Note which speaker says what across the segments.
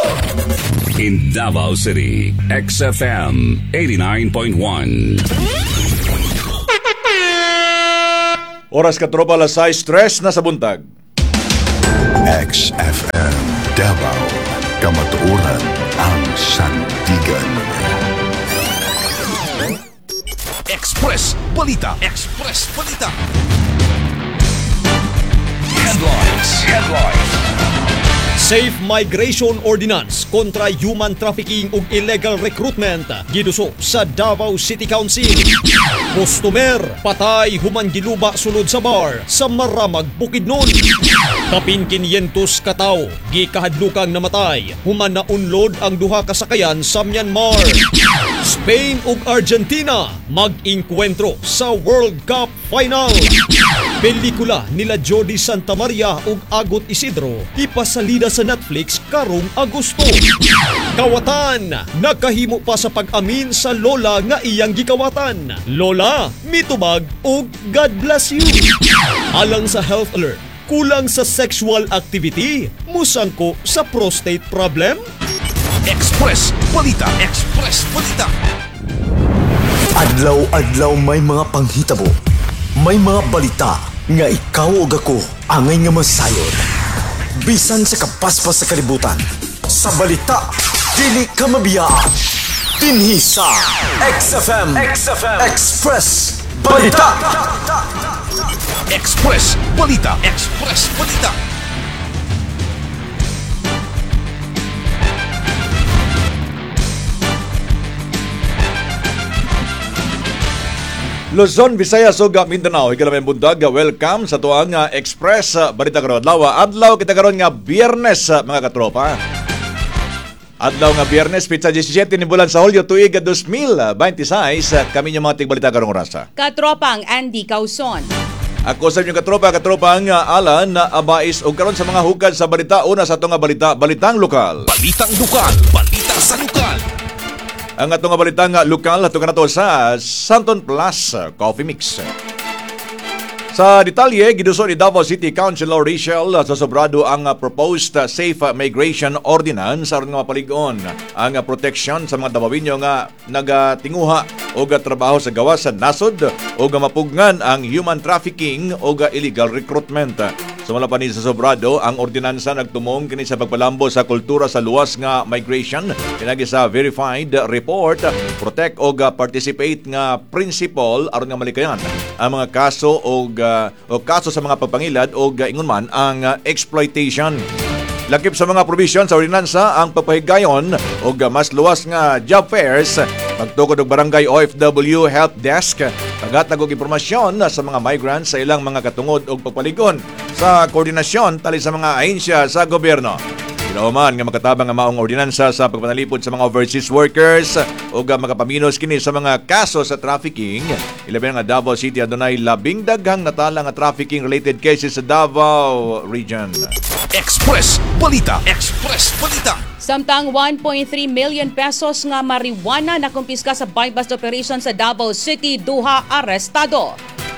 Speaker 1: In Davao City, XFM 89.1.
Speaker 2: Oras ka tropa alas 6, stress na sa buntag.
Speaker 3: XFM Davao, kamatuoran ang sandigan.
Speaker 4: Express Balita. Express Balita. Headlines.
Speaker 5: Safe Migration Ordinance kontra human trafficking ug illegal recruitment gidusok sa Davao City Council. Customer patay human giluba sulod sa bar sa Maramag, Bukidnon. Kapin 500 ka tawo gikahadlukang namatay human naunlod ang duha ka sakayan sa Myanmar. Spain ug Argentina mag-inkwentro sa World Cup Final. Pelikula nila Jody Santa Maria ug Agot Isidro ipasalida sa Netflix karong Agosto. Kawatan nakahimo pa sa pag-amin sa lola nga iyang gikawatan. Lola, mitubag ug God bless you. Alang sa health alert, kulang sa sexual activity, musangko sa prostate problem.
Speaker 4: Express Balita. Express Balita.
Speaker 6: Adlaw-adlaw may mga panghitabo. May mga balita nga ikaw ug ako angay nga masayod. Bisan sa kapaspas sa kalibutan, sa balita dili ka mabiyaan. Dinhi sa XFM Express Balita.
Speaker 4: Express Balita. Express Balita.
Speaker 2: Luzon, Visayas ug Mindanao, ikaw naman bundag, welcome sa tuang Express Balita karon adlaw kita karon nga Biyernes mga katropa. Adlaw nga Biyernes, pizza 17 ni bulan sa Hulyo tuig 2026, kami yung mga tigbalita karong orasa.
Speaker 7: Katropang Andy Causon.
Speaker 2: Ako sa inyong katropang Alan Abais ug karon sa mga hugad sa balita. Una sa atong nga balitang lokal.
Speaker 4: Balitang lokal. Balita sa lokal.
Speaker 2: Ang atong nga balitang lokal ato kanato sa Santon Plus Coffee Mix. Sa detalye, giduso ni Davao City Councilor Rachel sa sobrado ang proposed Safe Migration Ordinance aron nga mapaligon ang protection sa mga Davaoenyo nga nagatinguha o trabaho sa gawas sa nasod o mapugngan ang human trafficking o illegal recruitment. Sumala pa ni sa sobrado, ang ordinansa nagtumong kini sa pagpalambo sa kultura sa luwas nga migration, pinagi sa verified report, protect o participate nga principle aron nga malikayan ang mga kaso o kaso sa mga pagpangilad o ingon man ang exploitation. Lakip sa mga provision sa ordinansa ang pagpahigayon o mas luwas nga job fairs, pagtukod og barangay OFW help desk, paghatag og impormasyon sa mga migrants sa ilang mga katungod og pagpaligon sa koordinasyon tali sa mga ahensya sa gobyerno. Kinauman nga makatabang nga maong ordinansa sa pagpanalipod sa mga overseas workers o makapaminos kini sa mga kaso sa trafficking. Ilabi nga Davao City adunay 10 daghang natala nga trafficking related cases sa Davao region.
Speaker 4: Express Balita. Express Balita.
Speaker 7: Samtang 1.3 million pesos nga marijuana na kumpiska sa buy-bust operation sa Davao City, duha arestado.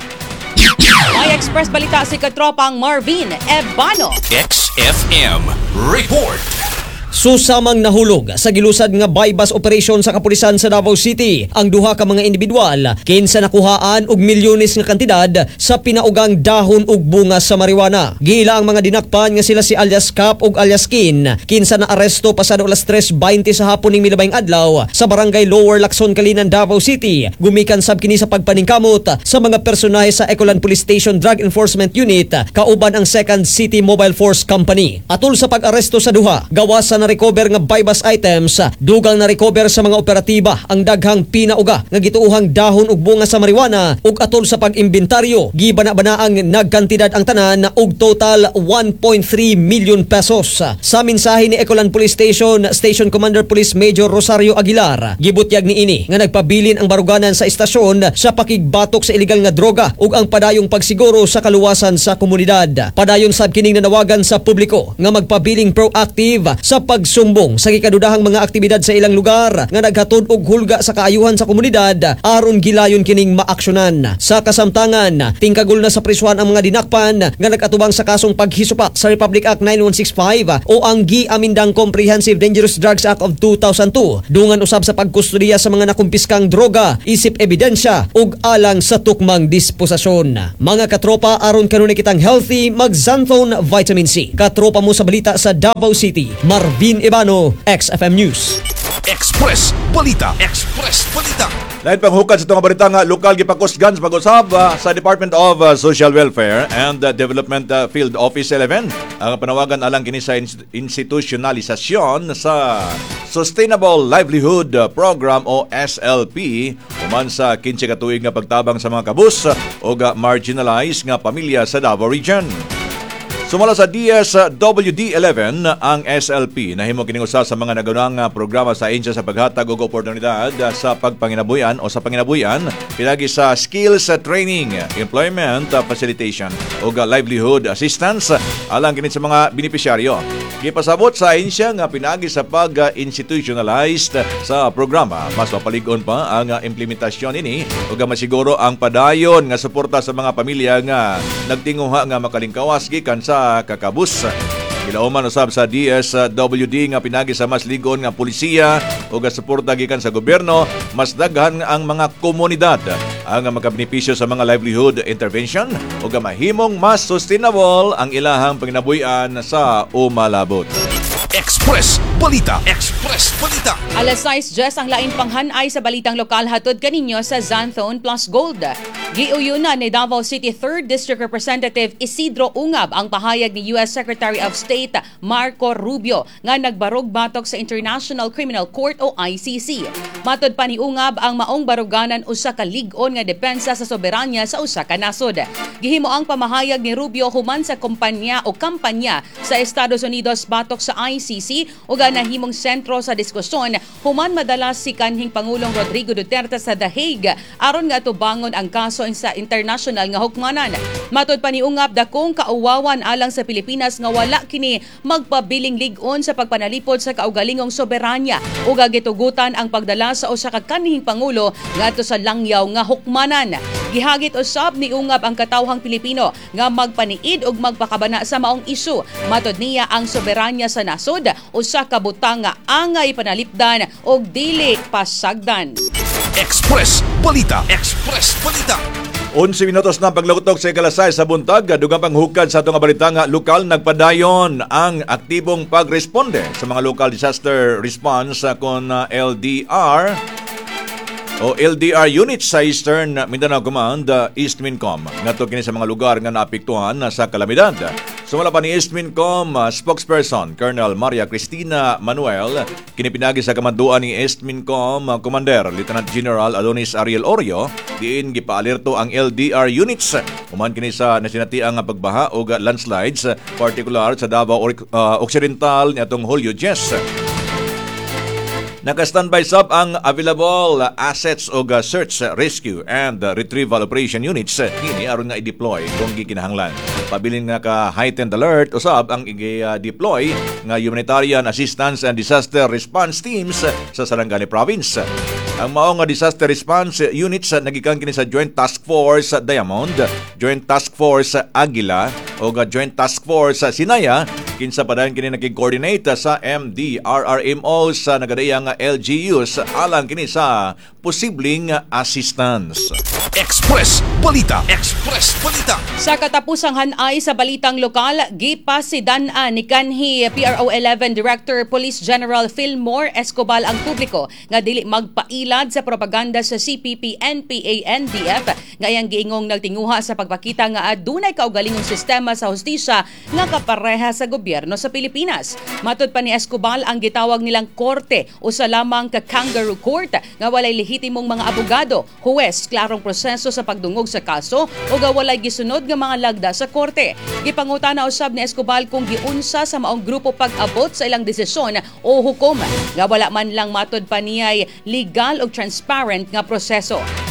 Speaker 7: May Express Balita si katropang Marvin Ebano.
Speaker 4: XFM Report.
Speaker 5: Susamang nahulog sa gilusad nga buy-bust operation sa kapulisan sa Davao City ang duha ka mga individual kinsa nakuhaan og milyones nga kantidad sa pinaugang dahon ug bunga sa marijuana. Gila ang mga dinakpan nga sila si alias Cap ug alias Kin kinsa na aresto pasado alas 3:20 sa hapon ning milabayng adlaw sa barangay Lower Lacson, Kalinan, Davao City. Gumikan sab kini sa pagpaningkamot sa mga personahe sa Ecolan Police Station Drug Enforcement Unit kauban ang 2nd City Mobile Force Company. Atol sa pag-aresto sa duha, gawas sa na-recover nga buy-bust items, dugang na-recover sa mga operatiba ang daghang pinauga nga gituuhang dahon ug bunga sa marijuana ug atol sa pag-imbentaryo gibana-banaang nagkantidad ang tanan og total 1.3 million pesos. Sa mensahe ni Ecolan Police Station Station Commander Police Major Rosario Aguilar, gibutyag niini nga nagpabilin ang baruganan sa istasyon sa pakigbatok sa illegal nga droga ug ang padayong pagsiguro sa kaluwasan sa komunidad. Padayon sab kining nanawagan sa publiko nga magpabiling proactive sa pagsumbong sa gikadudahang mga aktibidad sa ilang lugar nga naghatod og hulga sa kaayuhan sa komunidad aron gilayon kining maaksyonan. Sa kasamtangan, tingkagol na sa prisuhan ang mga dinakpan nga nagatubang sa kasong paghisupak sa Republic Act 9165 o ang giamindang Comprehensive Dangerous Drugs Act of 2002 dungan usab sa pagkustodiya sa mga nakumpiskang droga isip ebidensya ug alang sa tukmang disposasyon. Mga katropa, aron kanunay kitang healthy, mag Xanthone Vitamin C. Katropa mo sa balita sa Davao City, Marvin Ibano, XFM News.
Speaker 4: Express Balita. Express Balita.
Speaker 2: Lain pang hukad sa itong balita nga lokal gipakusgan sa pag-usab sa Department of Social Welfare and Development Field Office 11 ang panawagan alang kini sa institutionalisasyon sa Sustainable Livelihood Program o SLP human sa 15 ka tuig nga pagtabang sa mga kabus o marginalized nga pamilya sa Davao Region. Sumala sa DSWD-11 ang SLP na himo kining usa sa mga nagunang programa sa ahensya sa paghatag og oportunidad sa pagpanginabuyan o sa panginabuyan pinagi sa skills training, employment facilitation o livelihood assistance alang kini sa mga benepisyaryo. Gipasabot sa ahensya nga pinagi sa pag-institutionalized sa programa. Mas mapalig-on pa ang implementasyon ini ug masiguro ang padayon nga suporta sa mga pamilya nga nagtinguha nga makalingkawas gikan sa kakabus. Gilauman usab sa DSWD nga pinagi sa mas ligon nga pulisiya o suporta gikan sa gobyerno, mas daghan ang mga komunidad ang makabenepisyo sa mga livelihood intervention o mahimong mas sustainable ang ilahang panginabuhian sa umalabot.
Speaker 4: Express Balita. Express Balita.
Speaker 7: Alas 6:10 ang lain panghanay sa balitang lokal hatod kaninyo sa Xanthone Plus Gold. Giuyunan ni Davao City 3rd District Representative Isidro Ungab ang pahayag ni U.S. Secretary of State Marco Rubio nga nagbarog batok sa International Criminal Court o ICC. Matod pa ni Ungab ang maong baruganan usa ka lig-on nga depensa sa soberanya sa usa ka nasod. Gihimo ang pamahayag ni Rubio human sa kampanya sa Estados Unidos batok sa ICC ug nahimong sentro sa diskusyon human madalas si kanhing Pangulong Rodrigo Duterte sa The Hague aron nga tubangon ang kaso sa international nga hukmanan. Matod pa ni Ungab dakong kauwawan alang sa Pilipinas nga wala kini magpabiling lig-on sa pagpanalipod sa kaugalingong soberanya ug gitugutan ang pagdala sa usa ka kanhing pangulo ngadto sa langyaw nga hukmanan. Gihagit usab ni Ungab ang katawhang Pilipino nga magpaniid ug magpakabana sa maong isu. Matod niya ang soberanya sa nasod usa ka butang nga angay panalipdan og dili pasagdan.
Speaker 4: Express Balita. Express Balita.
Speaker 2: 11 minutos na paglagutok sa ikalasay sa buntag. Dugang panghukad sa itong balita nga lokal nagpadayon ang aktibong pagresponde sa mga local disaster response kon LDR o LDR units sa Eastern Mindanao Command, East Mincom. Ngadto kini sa mga lugar nga naapektuhan sa kalamidad. Sumala pa ni East Mincom spokesperson Colonel Maria Cristina Manuel, kinipinagi sa kamanduan ni East Mincom Commander Lieutenant General Adonis Ariel Orio, diin gipaalerto ang LDR units human kini sa nasinatiang pagbaha o landslides, particular sa Davao Occidental niadtong Hulyo 10. Naka-standby sab ang available assets o search, rescue and retrieval operation units kini aron nga i-deploy kung gikinahanglan. Pabilin nga ka heightened alert usab ang i-deploy nga humanitarian assistance and disaster response teams sa Sarangani province. Ang mao nga disaster response units nagikan kini sa Joint Task Force Diamond, Joint Task Force Agila o Joint Task Force Sinaya. Kinsa pa dayon kini naging-coordinate sa MDRRMO sa nagadayang LGUs alang kini sa posibleng assistance.
Speaker 4: Express Balita. Express Balita.
Speaker 7: Sa katapusang hanay sa balitang lokal, gipasidan-an ni kanhi PRO 11 Director Police General Fillmore Escobar ang publiko nga dili magpailad sa propaganda sa CPP, NPA, NDF ngayang giingong nagtinguha sa pagpakita nga adunay kaugalingong sistema sa hustisya nga kapareha sa gobyerno sa Pilipinas. Matod pa ni Escobar ang gitawag nilang korte usa lamang ka kangaroo court nga walay lehitimong mga abogado, huwes, klarong proseso sa pagdungog sa kaso o walay gisunod nga mga lagda sa korte. Gipangutana usab ni Escobar kung giunsa sa maong grupo pag-abot sa ilang desisyon o hukom nga wala man lang matod pa niya'y legal o transparent nga proseso.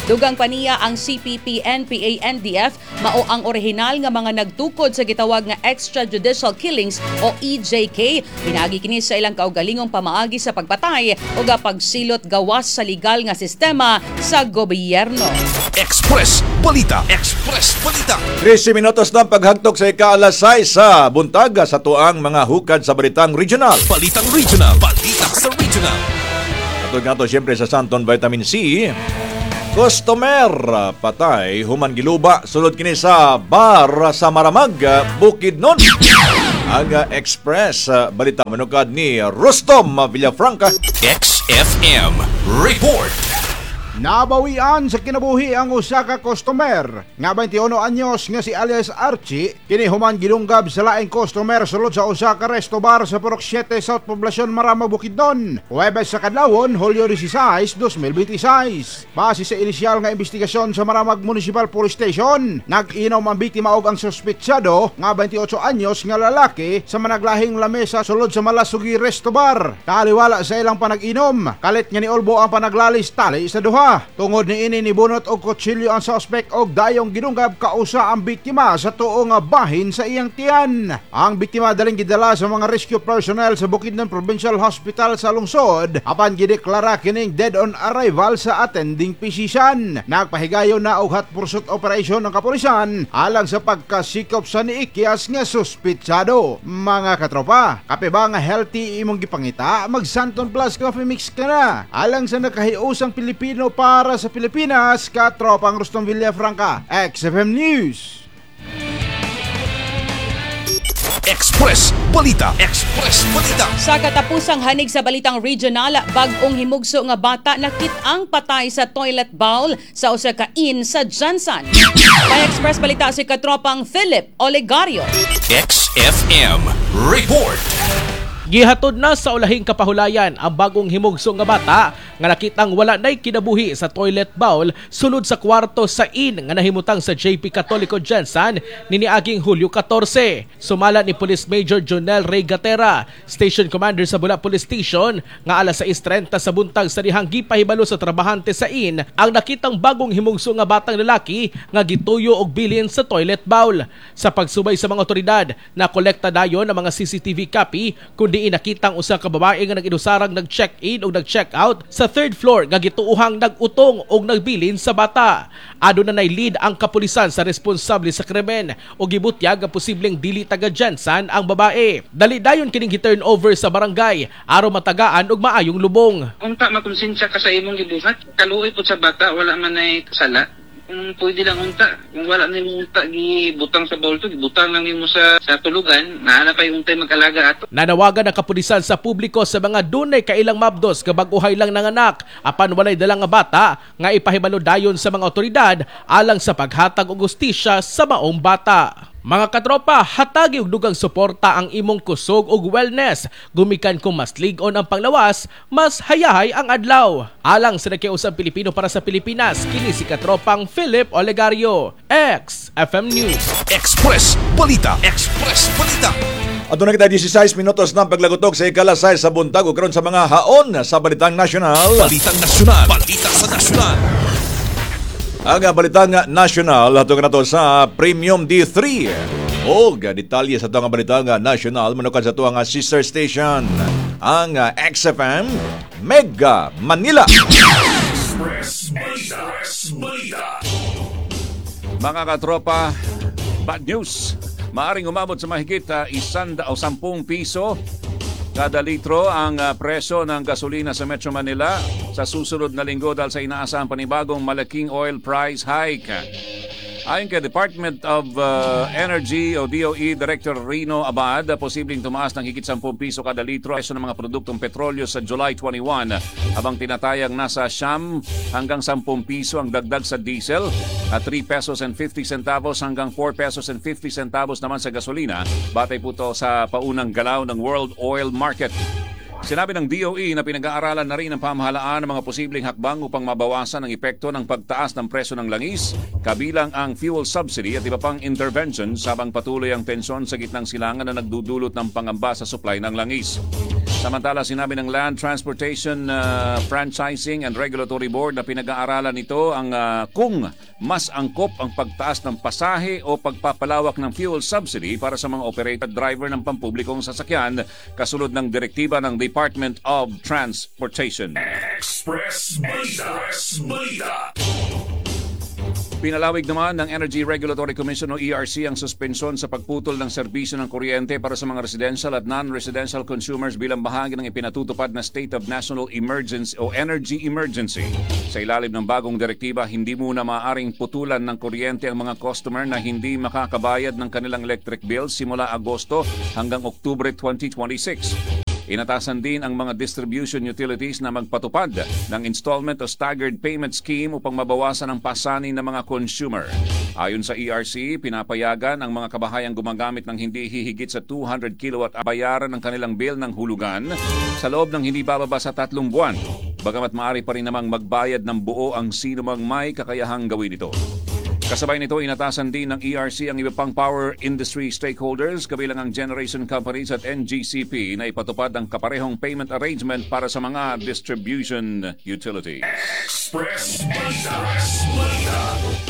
Speaker 7: Dugang pa niya ang CPP, NPA, NDF mao ang orihinal nga mga nagtukod sa gitawag nga extrajudicial killings o EJK. Pinagi kini sa ilang kaugalingong pamaagi sa pagpatay o pagsilot gawas sa legal nga sistema sa gobyerno.
Speaker 4: Express Balita. Express Balita.
Speaker 2: 13 minutos na paghagtok sa ika-alas 6 sa buntag sa tuang mga hukad sa balitang regional.
Speaker 4: Balitang regional. Balita sa regional.
Speaker 2: Atod nga to siyempre sa Santon Vitamin C. Customer patay human giluba sulod kini sa bar sa Maramag, Bukidnon. Ang Express balita manukad ni Rustom Villafranca.
Speaker 4: XFM Report.
Speaker 8: Nabawian sa kinabuhi ang usa ka customer nga 21 anyos nga si alias Archie kini human gilunggab sa laing customer sulod sa usa ka resto bar sa Purok 7 South Poblacion, Maramag, Bukidnon. Huwebes sa kadlawon, Hulyo 16, 2026. Base sa inisyal nga investigasyon sa Maramag Municipal Police Station, nag-inom ang biktima og ang suspetsado nga 28 anyos nga lalaki sa managlahing lamesa sulod sa Malasugi Resto Bar. Taliwala sa ilang panag-inom, kalit nga ni Olbo ang panaglalis tali sa duha. Tungod ni ini nibunot og kutsilyo ang suspect og dayong ginunggab kausa ang biktima sa tuo nga bahin sa iyang tiyan. Ang biktima daling gidala sa mga rescue personnel sa Bukidnon Provincial Hospital sa lungsod apan gideklara kining dead on arrival sa attending physician. Nagpahigayon na og hot pursuit operation ng kapulisan alang sa pagkasikop sa niikyas nga suspetsado. Mga katropa, kape ba nga healthy imong gipangita? Mag Santon Plus Coffee Mix ka na alang sa nakahiusang Pilipino para sa Pilipinas, katropang Rustom Villafranca, XFM News.
Speaker 4: Express Balita. Express Balita.
Speaker 7: Sa katapusang hanig sa balitang regional, bag-ong himugso nga bata nakit-ang patay sa toilet bowl sa usa ka inn sa Jansan. May Express Balita si katropang Philip Olegario.
Speaker 4: XFM Report.
Speaker 9: Gihatod na sa ulahing kapahulayan ang bagong himugso nga bata nga nakitang wala na'y kinabuhi sa toilet bowl sulod sa kwarto sa inn nga nahimutang sa JP Catholico Jansan niniaging Hulyo 14. Sumala ni Police Major Jonel Ray Gatera, Station Commander sa Bula Police Station, nga alas 6:30 sa buntag sa dihang gipahibalo sa trabahante sa inn ang nakitang bagong himugso nga batang lalaki nga gituyo og bilin sa toilet bowl. Sa pagsubay sa mga otoridad, nakolekta dayon ang mga CCTV copy kundi nakitang usa ka babae nga nag-inusarang nag-check-in o nag-check-out sa third floor nga gituuhang nag-utong o nagbilin sa bata. Ado na nay-lead ang kapulisan sa responsable sa krimen o gibutyag ang posibleng dili taga Jansan ang babae. Dali dayon kining gi-turn over sa barangay aron matagaan og maayong lubong.
Speaker 10: Unta makonsensya ka sa imong gibuhat, kaluoy pud sa bata wala man nay sala. Kung pwede lang unta, kung wala na yung unta gibutang sa bowl to, gibutang lang nimo sa tulugan, naana pa yung untay mag-alaga ato.
Speaker 9: Nanawagan ang kapulisan sa publiko sa mga dunay kailang mabdos kabaguhay lang nanganak apan walay dalang nga bata nga ipahibalo dayon sa mga otoridad alang sa paghatag og hustisya sa maong bata. Mga katropa, hatagi og dugang suporta ang imong kusog og wellness. Gumikan kung mas ligon ang panglawas, mas hayahay ang adlaw. Alang sa nakiusang Pilipino para sa Pilipinas, kini si katropang Philip Olegario, XFM News.
Speaker 4: Express Balita. Express Balita.
Speaker 2: Ato na kita 16 minutos na paglagutok sa ikalasay sa buntag o karon sa mga haon sa balitang nasyonal.
Speaker 4: Balitang nasyonal. Balita sa nasyonal.
Speaker 2: Ang balitang nasyonal ato na to sa Premium D3. O detalye sa itong balitang nasyonal manukad sa itong sister station, ang XFM Mega Manila.
Speaker 1: Express Balita. Mga katropa, bad news. Maaring umabot sa mahigit 110 piso kada litro ang presyo ng gasolina sa Metro Manila sa susunod na linggo dahil sa inaasahang panibagong malaking oil price hike. Ayon kay Department of Energy o DOE Director Rino Abad, posibleng tumaas ng higit 10 piso kada litro presyo ng mga produktong petrolyo sa July 21 habang tinatayang nasa 9 hanggang 10 piso ang dagdag sa diesel at 3 pesos and 50 centavos hanggang 4 pesos and 50 centavos naman sa gasolina batay po to sa paunang galaw ng World Oil Market. Sinabi ng DOE na pinag-aaralan na rin ng pamahalaan ng mga posibleng hakbang upang mabawasan ang epekto ng pagtaas ng presyo ng langis, kabilang ang fuel subsidy at iba pang interventions habang patuloy ang tensyon sa gitnang silangan na nagdudulot ng pangamba sa supply ng langis. Samantala, sinabi ng Land Transportation Franchising and Regulatory Board na pinag-aaralan nito ang kung mas angkop ang pagtaas ng pasahe o pagpapalawak ng fuel subsidy para sa mga operator driver ng pampublikong sasakyan kasunod ng direktiba ng Department of Transportation.
Speaker 4: Express Balita.
Speaker 1: Pinalawig naman ng Energy Regulatory Commission o ERC ang suspensyon sa pagputol ng serbisyo ng kuryente para sa mga residential at non-residential consumers bilang bahagi ng ipinatutupad na State of National Emergency o Energy Emergency. Sa ilalim ng bagong direktiba, hindi muna maaaring putulan ng kuryente ang mga customer na hindi makakabayad ng kanilang electric bill simula Agosto hanggang Oktubre 2026. Inatasan din ang mga distribution utilities na magpatupad ng installment o staggered payment scheme upang mabawasan ang pasanin ng mga consumer. Ayon sa ERC, pinapayagan ang mga kabahayang gumagamit ng hindi hihigit sa 200 kilowatt bayaran ng kanilang bill ng hulugan sa loob ng hindi bababa sa 3 buwan. Bagamat maaari pa rin namang magbayad ng buo ang sino mang may kakayahang gawin ito. Kasabay nito, inatasan din ng ERC ang iba pang power industry stakeholders kabilang ang generation companies at NGCP na ipatupad ang kaparehong payment arrangement para sa mga distribution utilities.
Speaker 4: Express Balita.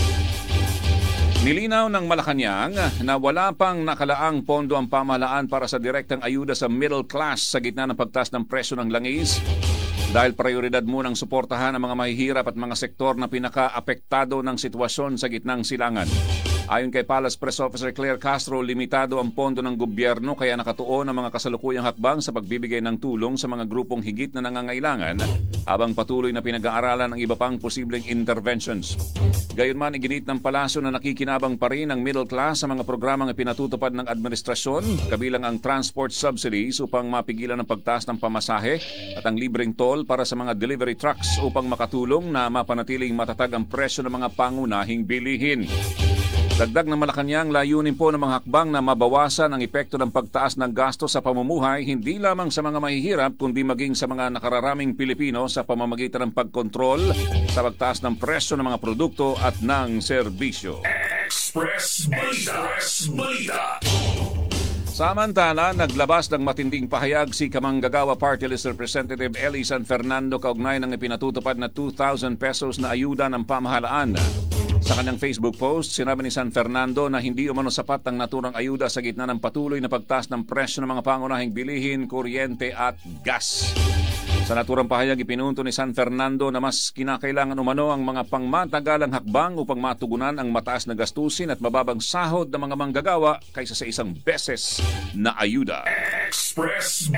Speaker 1: Nilinaw ng Malacanang na wala pang nakalaang pondo ang pamahalaan para sa direktang ayuda sa middle class sa gitna ng pagtaas ng presyo ng langis dahil prioridad munang suportahan ang mga mahihirap at mga sektor na pinaka-apektado ng sitwasyon sa gitnang silangan. Ayon kay Palace Press Officer Claire Castro, limitado ang pondo ng gobyerno kaya nakatuon ang mga kasalukuyang hakbang sa pagbibigay ng tulong sa mga grupong higit na nangangailangan habang patuloy na pinag-aaralan ang iba pang posibleng interventions. Gayunman, iginit ng palasyo na nakikinabang pa rin ang middle class sa mga programang ipinatutupad ng administrasyon, kabilang ang transport subsidies upang mapigilan ang pagtaas ng pamasahe at ang libreng toll para sa mga delivery trucks upang makatulong na mapanatiling matatag ang presyo ng mga pangunahing bilihin. Dagdag ng Malacanang, layunin po ng mga hakbang na mabawasan ang epekto ng pagtaas ng gasto sa pamumuhay hindi lamang sa mga mahihirap kundi maging sa mga nakararaming Pilipino sa pamamagitan ng pagkontrol sa pagtaas ng presyo ng mga produkto at ng serbisyo.
Speaker 4: Express Balita.
Speaker 1: Samantala, naglabas ng matinding pahayag si Kamanggagawa Party List Representative Eli San Fernando kaugnay ng ipinatutupad na 2,000 pesos na ayuda ng pamahalaan. Sa kanyang Facebook post, sinabi ni San Fernando na hindi umano sapat ang naturang ayuda sa gitna ng patuloy na pagtaas ng presyo ng mga pangunahing bilihin, kuryente at gas. Sa naturang pahayag, ipinunto ni San Fernando na mas kinakailangan umano ang mga pangmatagalang hakbang upang matugunan ang mataas na gastusin at mababang sahod ng mga manggagawa kaysa sa isang beses na ayuda.
Speaker 4: Express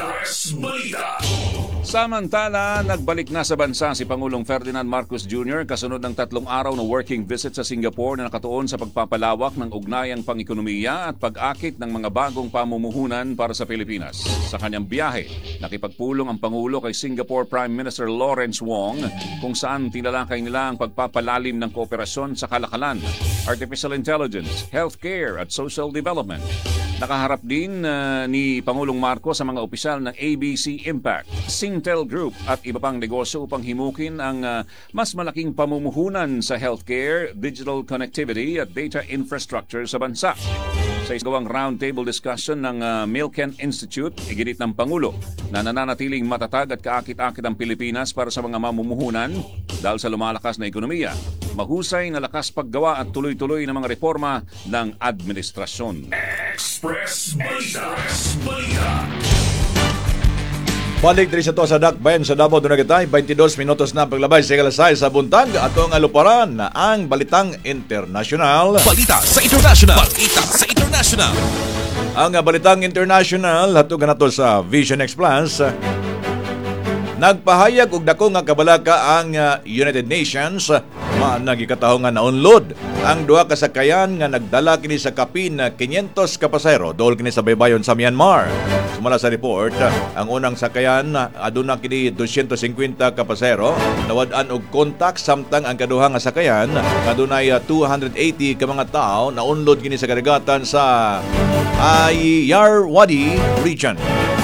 Speaker 4: Balita.
Speaker 1: Samantala, nagbalik na sa bansa si Pangulong Ferdinand Marcos Jr. kasunod ng 3 araw na working visit sa Singapore na nakatuon sa pagpapalawak ng ugnayang pang-ekonomiya at pag-akit ng mga bagong pamumuhunan para sa Pilipinas. Sa kanyang biyahe, nakipagpulong ang Pangulo kay Singapore Prime Minister Lawrence Wong kung saan tinalakay nila ang pagpapalalim ng kooperasyon sa kalakalan, artificial intelligence, healthcare at social development. Nakaharap din ni Pangulong Marcos sa mga opisyal ng ABC Impact, Singtel Group at iba pang negosyo upang himukin ang mas malaking pamumuhunan sa healthcare, digital connectivity at data infrastructure sa bansa. Sa isang roundtable discussion ng Milken Institute, iginit ng Pangulo na nananatiling matatag at kaakit-akit ang Pilipinas para sa mga mamumuhunan dahil sa lumalakas na ekonomiya, mahusay na lakas paggawa at tuloy-tuloy na mga reforma ng administrasyon.
Speaker 4: Express Balita.
Speaker 2: Balik diri sa to sa Dakbayan sa Davao Dunagitay, 22 minutos na paglabay sa kalasay sa buntag atong aluparan na ang balitang international.
Speaker 4: Balita sa international.
Speaker 2: Ang balitang international hatug nato sa Vision X Plus. Nagpahayag og dako nga kabalaka ang United Nations nagikataho nga naunlod ang duha ka sakayan nga nagdala kini sa kapin 500 ka pasahero dol kini sa baybayon sa Myanmar. Sumala sa report, ang unang sakayan aduna kini 250 ka pasahero nawad-an og kontak samtang ang kaduha nga sakayan adunay 280 ka mga tawo naunlod kini sa karagatan sa Ayeyarwady region.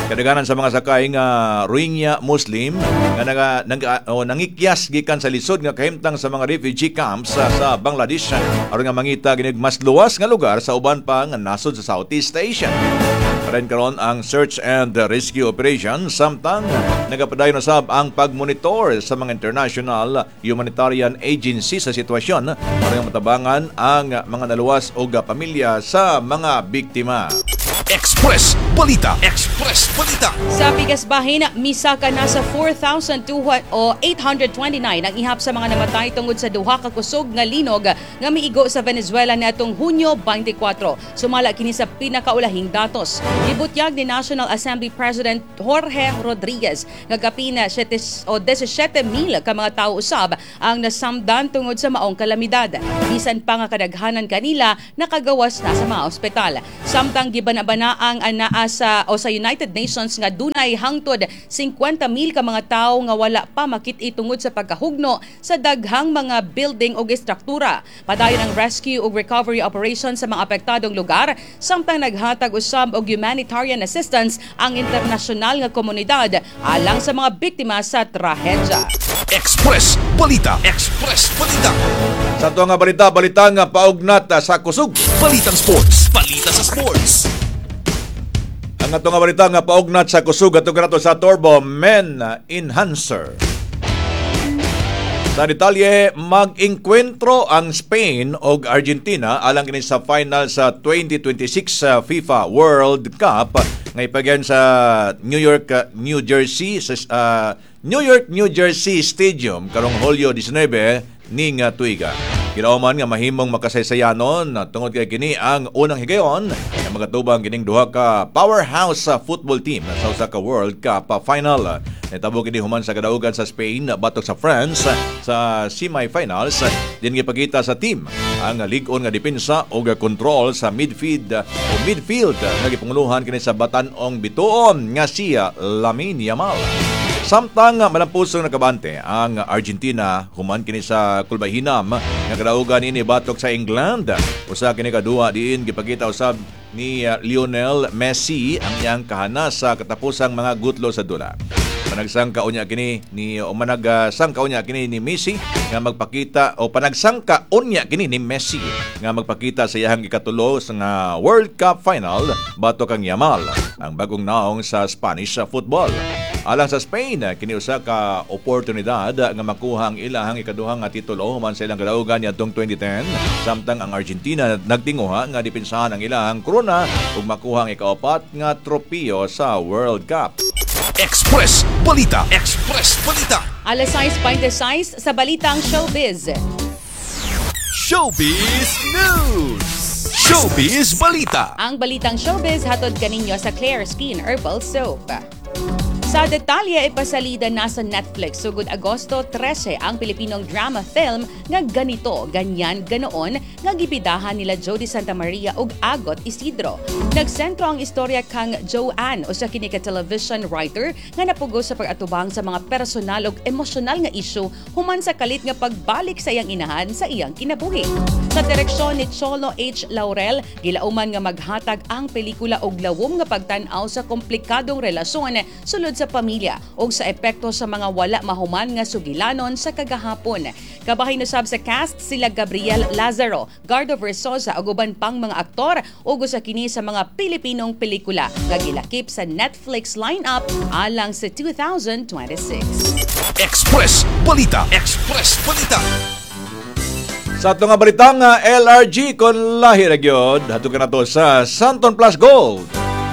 Speaker 2: Kadaghanan sa mga sakay nga Rohingya Muslim nga nangikyas gikan sa lisod nga kahimtang sa mga refugee camps sa Bangladesh aron nga mangita ginig mas luwas nga lugar sa uban pa nga nasod sa Southeast Asia. Parin karon ang search and rescue operation samtang nagapadayon na sab ang pagmonitor sa mga international humanitarian agency sa sitwasyon para matabangan ang mga naluwas o pamilya sa mga biktima.
Speaker 4: Express Balita. Express Balita.
Speaker 7: Sa Pigasbahin, misaka na sa 4,829 ang ihap sa mga namatay tungod sa duha ka kusog nga linog nga miigo sa Venezuela niadtong Hunyo 24. Sumala kini sa pinakaulahing datos. Gibutyag ni National Assembly President Jorge Rodriguez nga kapin na 17,000 ka mga tawo usab ang nasamdan tungod sa maong kalamidad. Bisan pa nga kadaghanan kanila nakagawas na sa mga ospital. Samtang gibanaba na ang anaa sa United Nations nga dunay hangtod 50,000 ka mga tawo nga wala pa makit-i tungod sa pagkahugno sa daghang mga building o istruktura. Padayon ang rescue ug recovery operation sa mga apektadong lugar samtang naghatag usab og humanitarian assistance ang internasyonal nga komunidad alang sa mga biktima sa trahedya.
Speaker 4: Express Balita. Express Balita.
Speaker 2: Sa ito nga balita nga paugnat sa kusog.
Speaker 4: Balitang Sports. Balita sa Sports.
Speaker 2: Ang ato nga balita nga paugnat sa kusog ato kanato sa Turbo Men Enhancer. Sa detalye, mag-enkwentro ang Spain o Argentina alang kini sa final sa 2026 FIFA World Cup nga ipagyan sa New York, New Jersey Stadium karong Hulyo 19 ning tuiga. Kilauman nga mahimong makasaysayanon tungod kay kini ang unang higayon nga magatubang kining duha ka powerhouse football team sa usa ka World Cup final. Natabo kini human sa kadaugan sa Spain batok sa France sa semifinals. Din gipakita sa team ang lig-on nga depensa o control sa midfield nga gipanguluhan kini sa batan-ong bituon nga siya Lamine Yamal. Samtang malampusong nakabante ang Argentina human kini sa kulbahinam nga kadaugan ini batok sa England. Usa kini kadua diin gipakita usab ni Lionel Messi ang iyang kahana sa katapusang mga gutlo sa dula. Panagsangka unya kini ni Messi nga magpakita o panagsangka unya kini ni Messi nga magpakita sa iyang ikatulo sa World Cup final batok ang Yamal, ang bagong naong sa Spanish football. Alang sa Spain, kini usa ka oportunidad nga makuha ang ilahang ikaduhang titulo human sa ilang kadaugan niadtong 2010, samtang ang Argentina nagtinguha nga depensahan ang ilahang korona ug makuha ang ikaapat nga tropiyo sa World Cup.
Speaker 4: Express Balita. Express Balita.
Speaker 7: Alas 6:26 sa Balitang Showbiz.
Speaker 4: Showbiz News. Showbiz Balita.
Speaker 7: Ang Balitang Showbiz hatod kaninyo sa Claire Skin Herbal Soap. Sa detalye, ipasalida na sa Netflix sugod Agosto 13 ang Pilipinong drama film nga Ganito, Ganyan, Ganoon nga gibidahan nila Jody Santa Maria ug Agot Isidro. Nagsentro ang istorya kang Joanne, usa kini ka television writer nga napugos sa pag-atubang sa mga personal ug emosyonal nga issue human sa kalit nga pagbalik sa iyang inahan sa iyang kinabuhi. Sa direksyon ni Cholo H. Laurel, gilauman nga maghatag ang pelikula og lawom nga pagtan-aw sa komplikadong relasyon sulod sa pamilya o sa epekto sa mga wala mahuman nga sugilanon sa kagahapon. Kabahin usab sa cast sila Gabriel Lazaro, Gardo Versosa ug uban pang mga aktor ug usa kini sa mga Pilipinong pelikula nga gilakip sa Netflix lineup alang sa 2026.
Speaker 4: Express Balita. Express Balita.
Speaker 2: Sa ito nga balitang LRG kon lahi ra gyud hatod kanato sa Santon Plus Gold.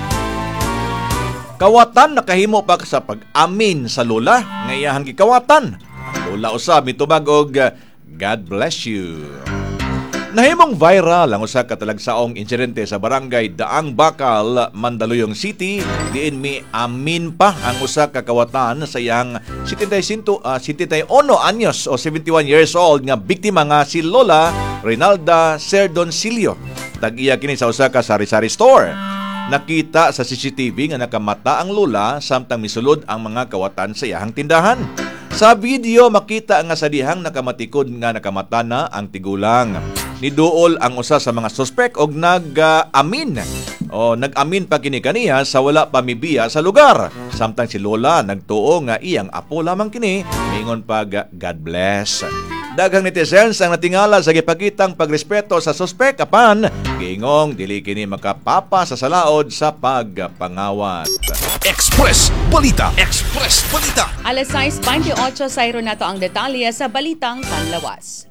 Speaker 2: Kawatan nakahimo pa sa pag-amin sa lola nga iyahang gikawatan. Lola usab mitubag og God bless you. Nahimong viral ang usa ka talagsaong insidente sa barangay Daang Bakal, Mandaluyong City. Diin mi amin pa ang usa ka kawatan sa iyang 71 anyos o 71 years old nga biktima nga si Lola Rinalda Serdoncillo. Tag-iya kini sa usa ka sari-sari store. Nakita sa CCTV nga nakamata ang lola samtang misulod ang mga kawatan sa iyahang tindahan. Sa video makita nga sa dihang nakamatikod nga nakamata na ang tigulang. Niduol ang usa sa mga suspek og nag-amin o nag-amin pa kini kaniya sa wala pamibiya sa lugar. Samtang si Lola nagtuo nga iyang apo lamang kini, mingon pag God bless. Daghang netizens ang natingala sa gipakitang pagrespeto sa suspek apan giingong dili kini makapapa sa salaod sa pagpangawat.
Speaker 4: Express Balita. Express Balita.
Speaker 7: Alas 6:28 sayro na to ang detalye sa Balitang Panlawas.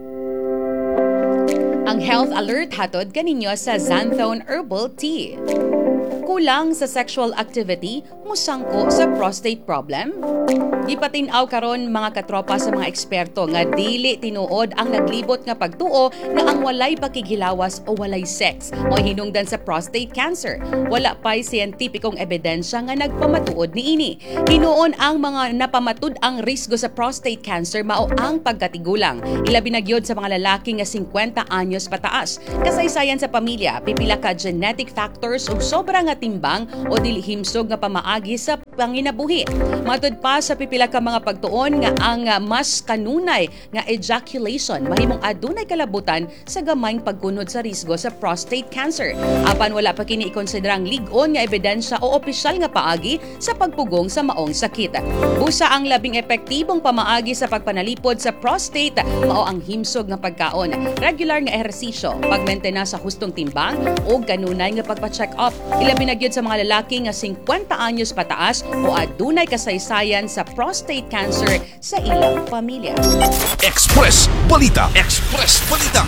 Speaker 7: Ang health alert hatod kaninyo sa Xanthone Herbal Tea. Kulang sa sexual activity, musangko sa prostate problem? Ipatinaw karon mga katropa sa mga eksperto nga dili tinuod ang naglibot nga pagtuo nga ang walay pakighilawas o walay sex o hinungdan sa prostate cancer. Wala pa'y siyentipikong ebidensya nga nagpamatuod niini. Hinuon ang mga napamatud ang risgo sa prostate cancer mao ang pagkatigulang. Ilabi na gyud sa mga lalaki nga 50 anyos pataas. Kasaysayan sa pamilya, pipila ka genetic factors ug sobra nga timbang o dili himsog nga pamaagi sa panginabuhi. Matud pa sa pipila ka mga pagtuon nga ang mas kanunay nga ejaculation mahimong adunay kalabutan sa gamayng pagkunod sa risgo sa prostate cancer. Apan wala pa kini ikonsiderang lig-on nga ebidensya o opisyal nga paagi sa pagpugong sa maong sakit. Busa ang labing epektibong pamaagi sa pagpanalipod sa prostate mao ang himsog nga pagkaon, regular nga ehersisyo, pagmentena sa hustong timbang o kanunay nga pagpa-check up. Ilabi na gyud sa mga lalaki nga 50 anyos pataas o adunay kasaysayan sa prostate cancer sa ilang pamilya.
Speaker 4: Express Balita. Express Balita.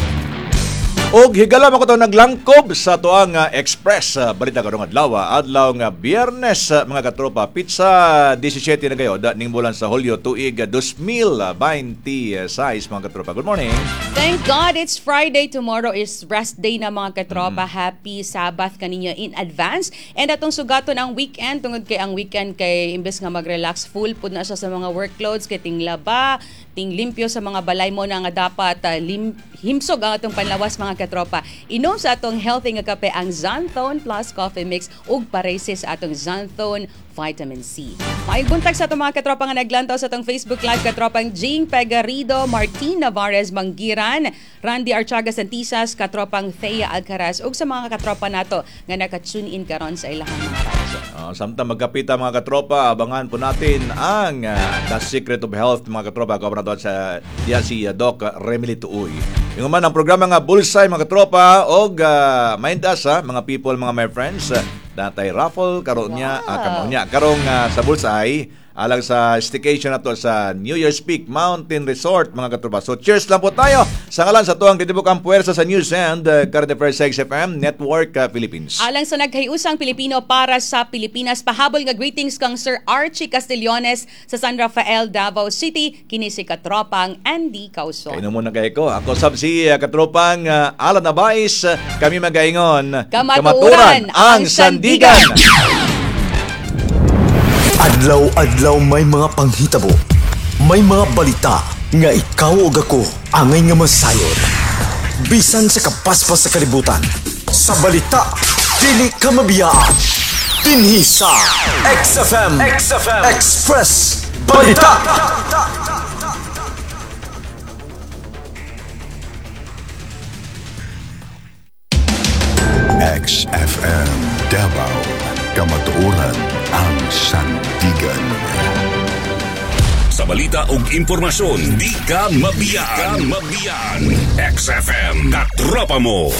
Speaker 2: Og higala ko to naglangkob sa tuang Express Balita karong adlaw nga Biyernes mga katropa pizza 17 na gayod ning bulan sa Hulyo tuig 2026 mga katropa. Good morning.
Speaker 7: Thank God it's Friday. Tomorrow is rest day na mga katropa. Happy Sabbath kaninyo in advance. And atong sugaton ang weekend tungod kay ang weekend kay imbes nga mag-relax full pud na siya sa mga workloads kay ting laba, ting limpyo sa mga balay mo na nga dapat himsog ang atong panlawas mga katropa. Inom sa atong healthy nga kape ang Xanthone Plus Coffee Mix ug parese sa atong Xanthone Vitamin C. May buntag sa itong mga katropa nga naglantaw sa itong Facebook Live katropang Jing Pegarido, Martin Navarez Manggiran, Randy Archaga Santisas, katropang Thea Alcaraz ug sa mga katropa nato nga naka-tune in karon sa ilahang mga radyo.
Speaker 2: Samtang magkapita mga katropa, abangan po natin ang The Secret of Health mga katropa. Kapan nato sa si Doc Remily Tuoy. Yung man ang programa nga Bullseye mga katropa og maindas mga people, mga my friends. Datay raffle karon niya karong sa Bullseye alang sa staycation nato sa New Year's Peak Mountain Resort mga katropa. So cheers lang po tayo sa ngalan sa tuang ditibok ang puwersa sa News and Current Affairs sa XFM Network Philippines.
Speaker 7: Alang sa naghiusang Pilipino para sa Pilipinas, pahabol nga greetings kang Sir Archie Castillones sa San Rafael, Davao City, kini si katropang Andy Causon.
Speaker 2: Kaya muna kay ko. Ako sab si katropang Alan Abais, kami magaingon.
Speaker 7: Kamaturan ang sandigan.
Speaker 6: Adlaw-adlaw may mga panghitabo, may mga balita nga ikaw ug ako angay nga masayod. Bisan sa kapaspas sa kalibutan, sa balita dili ka mabiyaan. Dinhi sa XFM Express Balita.
Speaker 3: XFM Davao, kamatuoran ang sandigan.
Speaker 4: Sa balita ug impormasyon, di ka mabiyaan. XFM, katropa mo.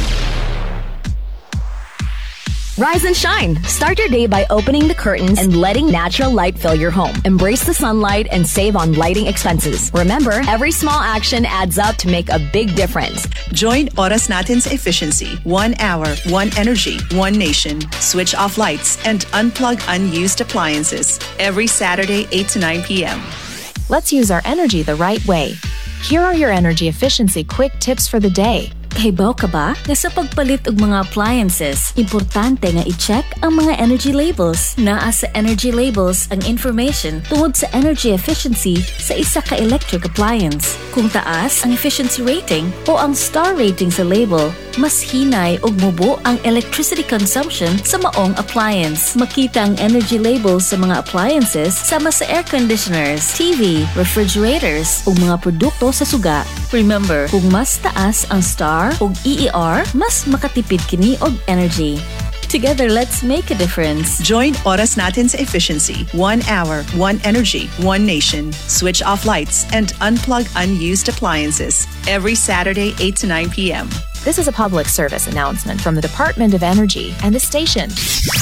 Speaker 11: Rise and shine. Start your day by opening the curtains and letting natural light fill your home. Embrace the sunlight and save on lighting expenses. Remember, every small action adds up to make a big difference.
Speaker 12: Join Oras Natin's efficiency. 1 hour, 1 energy, 1 nation. Switch off lights and unplug unused appliances. Every Saturday, 8 to 9 p.m.
Speaker 13: Let's use our energy the right way. Here are your energy efficiency quick tips for the day.
Speaker 14: Kahibaw ka ba na sa pagpalit og mga appliances, importante nga i-check ang mga energy labels. Naa sa energy labels ang information tungod sa energy efficiency sa isa ka electric appliance. Kung taas ang efficiency rating o ang star rating sa label, mas hinay og mubo ang electricity consumption sa maong appliance. Makita ang energy labels sa mga appliances sama sa air conditioners, TV, refrigerators ug mga produkto sa suga. Remember, kung mas taas ang star o EER, mas makatipid kini og energy. Together, let's make a difference.
Speaker 12: Join Oras Natin sa Efficiency. 1 hour, 1 energy, 1 nation. Switch off lights and unplug unused appliances. Every Saturday, 8 to 9 p.m.
Speaker 13: This is a public service announcement from the Department of Energy and the station.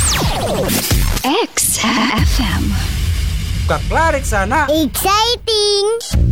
Speaker 15: XFM.
Speaker 16: Kaklarit sana.
Speaker 15: Exciting!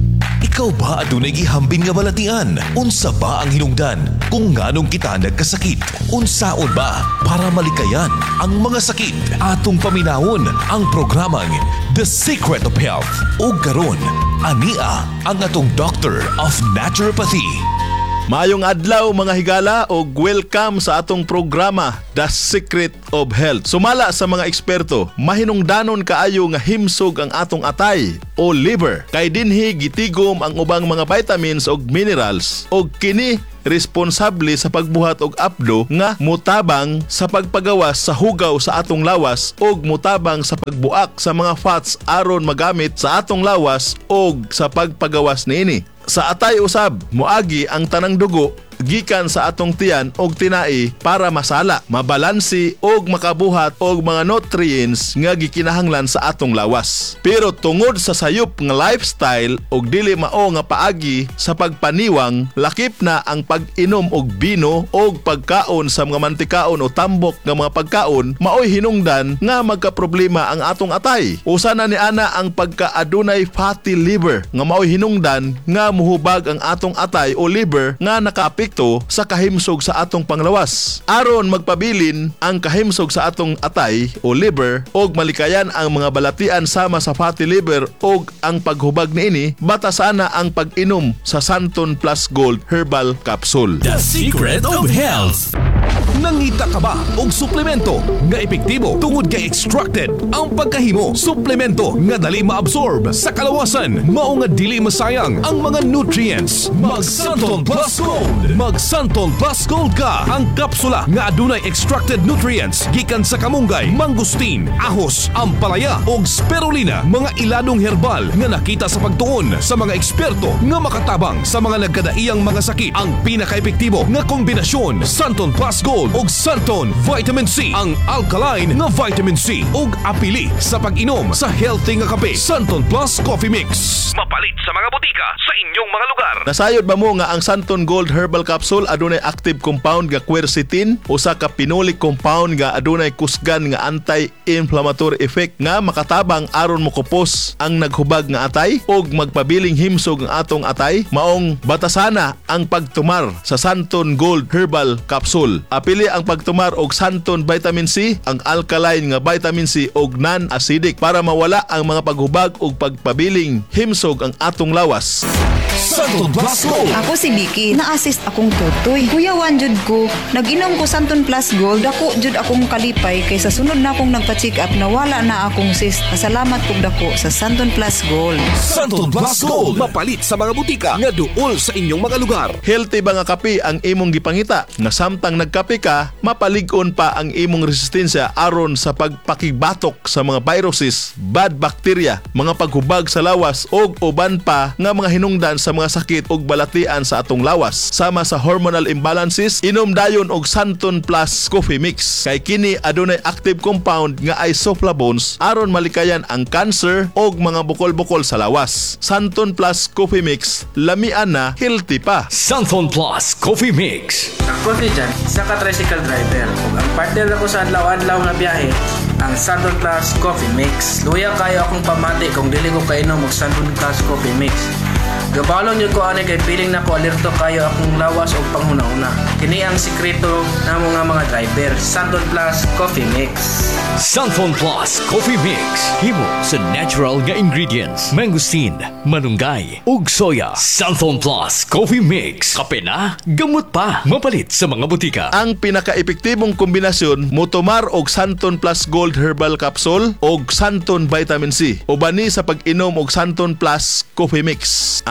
Speaker 4: Ikaw ba adunay gihambin nga balatian? Unsa ba ang hinungdan? Kung nganong kita nagkasakit? Unsaon ba para malikayan ang mga sakit? Atong paminawon ang programang The Secret of Health. O karon, ania ang atong Doctor of Naturopathy.
Speaker 17: Maayong adlaw mga higala o welcome sa atong programa The Secret of Health. Sumala sa mga eksperto, mahinungdanon kaayo nga himsog ang atong atay o liver. Kay dinhi gitigom ang ubang mga vitamins o minerals o kini responsable sa pagbuhat og apdo nga mutabang sa pagpagawas sa hugaw sa atong lawas og mutabang sa pagbuak sa mga fats aron magamit sa atong lawas og sa pagpagawas niini. Sa atay usab, moagi ang tanang dugo gikan sa atong tiyan og tinai para masala, mabalansi og makabuhat og mga nutrients nga gikinahanglan sa atong lawas. Pero tungod sa sayop nga lifestyle og dili mao nga paagi sa pagpaniwang, lakip na ang pag-inom og bino og pagkaon sa mga mantikaon o tambok nga mga pagkaon, maoy hinungdan nga magkaproblema ang atong atay. Usa na ni ana ang pagkaadunay fatty liver nga maoy hinungdan nga muhubag ang atong atay o liver nga nakaapekto sa kahimsog sa atong panglawas. Aron magpabilin ang kahimsog sa atong atay o liver og malikayan ang mga balatian sama sa fatty liver og ang paghubag niini, batasana ang pag-inom sa Santon Plus Gold Herbal Capsule.
Speaker 4: The Secret of Health. Nangita ka ba og suplemento nga epektibo tungod kay extracted ang pagkahimo? Suplemento nga dali maabsorb sa kalawasan, mao nga dili masayang ang mga nutrients. Mag Santon Plus Gold. Mag Santon Plus Gold ka, ang kapsula nga adunay extracted nutrients gikan sa kamunggay, mangustin, ahos, ampalaya ug spirulina, mga iladong herbal nga nakita sa pagtuon sa mga eksperto nga makatabang sa mga nagkadaiyang mga sakit. Ang pinaka-epektibo nga kombinasyon, Santon Plus Gold ug Santon Vitamin C, ang alkaline nga vitamin C ug apili sa pag-inom sa healthy nga kape. Santon Plus Coffee Mix. Mapalit sa mga botika sa inyong mga lugar.
Speaker 17: Nasayod ba mo nga ang Santon Gold Herbal Capsule adunay active compound nga quercetin, usa ka phenolic compound nga adunay kusgan nga anti-inflammatory effect nga makatabang aron mokupos ang naghubag nga atay ug magpabiling himsog ang atong atay. Maong batasana ang pagtumar sa Santon Gold Herbal Capsule. Apili ang pagtumar og Santon Vitamin C, ang alkaline nga vitamin C og non-acidic para mawala ang mga paghubag ug pagpabiling himsog ang atong lawas.
Speaker 4: Santon Plus Gold.
Speaker 18: Ako si Vicky, na-assist akong tutoy. Kuyawan jud ko, nag-inom ko Santon Plus Gold, ako jud akong kalipay kaysa sunod na akong nagpa-check up na wala na akong cyst. Pasalamat kog dako sa Santon Plus Gold.
Speaker 4: Santon Plus Gold. Mapalit sa mga butika nga duol sa inyong mga lugar.
Speaker 17: Healthy ba nga kape ang imong gipangita? Nga samtang nagkape ka, mapalig-on pa ang imong resistensya aron sa pagpakibatok sa mga viruses, bad bacteria, mga paghubag sa lawas og uban pa nga mga hinungdan sa mga sakit ug balatian sa atong lawas. Sama sa hormonal imbalances, inom dayon og Santon Plus Coffee Mix. Kay kini adunay active compound nga isoflavones aron malikayan ang cancer ug mga bukol-bukol sa lawas. Santon Plus Coffee Mix, lamian na, healthy pa.
Speaker 4: Santon Plus Coffee Mix.
Speaker 16: Ako si Jan, isa ka tricycle driver. Ug ang partner ako sa adlaw-adlaw nga biyahe, ang Santon Plus Coffee Mix. Luya kayo akong pamati kung dili ko kainom og Santon Plus Coffee Mix. Gabalon yun ko ani kay feeling na ko alerto kayo akong lawas o panghuna-una. Kini ang sikreto na mga driver. Santon Plus Coffee Mix.
Speaker 4: Santon Plus Coffee Mix. Himo sa natural nga ingredients. Mangosteen, manunggay, ug soya. Santon Plus Coffee Mix. Kape na, gamot pa. Mapalit sa mga butika.
Speaker 17: Ang pinaka-epektibong kombinasyon, motomar og Santon Plus Gold Herbal Capsule og Santon Vitamin C. Ubani sa pag-inom og Santon Plus Coffee Mix. Ang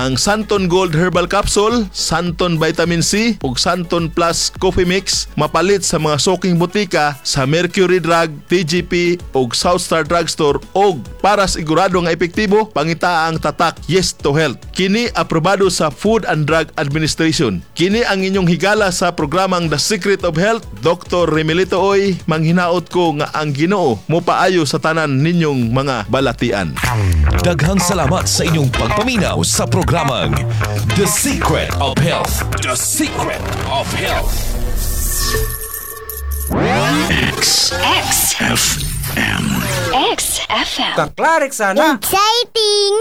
Speaker 17: ang Santon Gold Herbal Capsule, Santon Vitamin C ug Santon Plus Coffee Mix mapalit sa mga soking butika sa Mercury Drug, TGP ug Southstar Drugstore ug para sigurado nga epektibo pangita ang tatak Yes to Health. Kini aprobado sa Food and Drug Administration. Kini ang inyong higala sa programang The Secret of Health. Dr. Remilito Oy, manghinaot ko nga ang Ginoo mo paayo sa tanan ninyong mga balatian.
Speaker 4: Daghang salamat sa inyong pagpaminaw sa programang The Secret of Health. The Secret of Health.
Speaker 15: XFM. XFM.
Speaker 19: Kaklarik sana.
Speaker 15: Exciting!